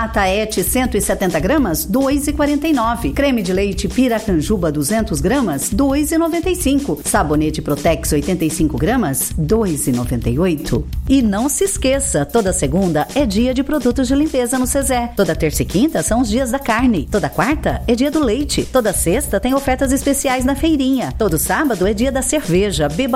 Batata Et 170 gramas, 2,49. Creme de leite Piracanjuba 200 gramas, 2,95. Sabonete Protex 85 gramas, 2,98. E não se esqueça, toda segunda é dia de produtos de limpeza no Cezé. Toda terça e quinta são os dias da carne. Toda quarta é dia do leite. Toda sexta tem ofertas especiais na feirinha. Todo sábado é dia da cerveja. Beba